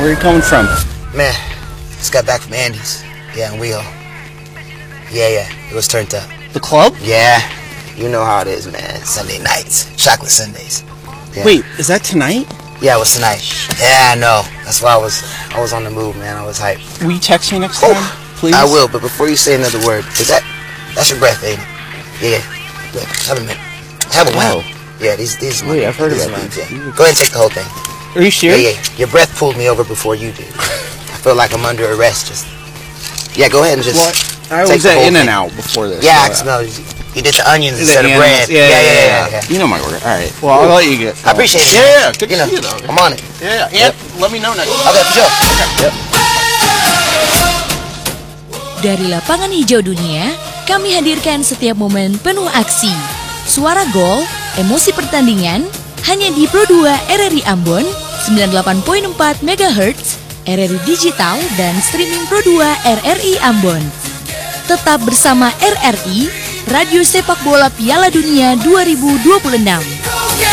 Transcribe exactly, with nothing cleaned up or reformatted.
Where are you coming from? Man, just got back from Andy's. Yeah, in WeHo. Yeah, yeah, it was turned up. The club? Yeah, you know how it is, man. Sunday nights, chocolate Sundays. Yeah. Wait, is that tonight? Yeah, it was tonight. Yeah, I know. That's why I was I was on the move, man. I was hyped. Will you text me next time, please? I will, but before you say another word, is that that's your breath, ain't it? Yeah. Look, have a minute. Have a wow. Yeah, these these. Wait, I've heard of these them. Yeah. Go ahead and take the whole thing. Are you serious? Yeah, yeah. Your breath pulled me over before you did. I feel like I'm under arrest. Just yeah, go ahead and just. Well, I take was at In thing. and Out before this. Yeah, so, I smell. You did the onions the instead of bread. Yeah yeah yeah, yeah, yeah, yeah. You know my order. All right. Well, I'll let you get. I appreciate it. Yeah, yeah. Good you to know, see you, though. I'm on it. Yeah, yeah. And Yep. let me know next. Okay, for sure. Yep. Dari lapangan hijau dunia, kami hadirkan setiap momen penuh aksi. Suara gol, emosi pertandingan, hanya di Pro dua R R I Ambon, sembilan puluh delapan koma empat megahertz, R R I Digital, dan streaming Pro dua R R I Ambon. Tetap bersama R R I, Radio Sepak Bola Piala Dunia dua ribu dua puluh enam.